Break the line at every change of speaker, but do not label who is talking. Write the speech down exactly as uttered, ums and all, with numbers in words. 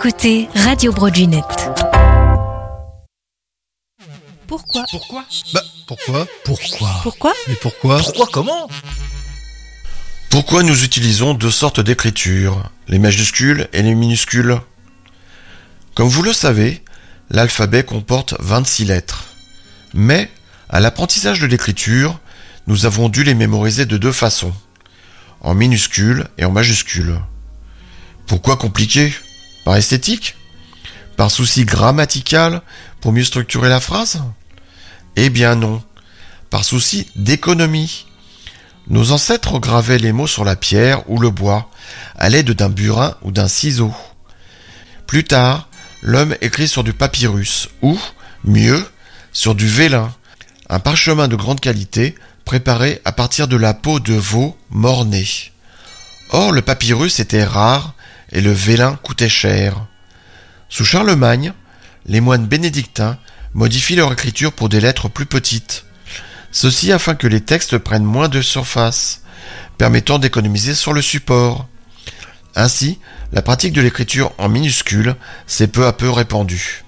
écoutez Radio Broadway.
Pourquoi
Pourquoi Bah, pourquoi
Pourquoi
Pourquoi
Mais pourquoi
Pourquoi comment
Pourquoi nous utilisons deux sortes d'écriture, les majuscules et les minuscules ? Comme vous le savez, l'alphabet comporte vingt-six lettres. Mais, à l'apprentissage de l'écriture, nous avons dû les mémoriser de deux façons, en minuscules et en majuscules. Pourquoi compliqué ? Par esthétique ? Par souci grammatical pour mieux structurer la phrase ? Eh bien non, par souci d'économie. Nos ancêtres gravaient les mots sur la pierre ou le bois, à l'aide d'un burin ou d'un ciseau. Plus tard, l'homme écrit sur du papyrus ou, mieux, sur du vélin, un parchemin de grande qualité préparé à partir de la peau de veau mort-né. Or, le papyrus était rare et le vélin coûtait cher. Sous Charlemagne, les moines bénédictins modifient leur écriture pour des lettres plus petites. Ceci afin que les textes prennent moins de surface, permettant d'économiser sur le support. Ainsi, la pratique de l'écriture en minuscules s'est peu à peu répandue.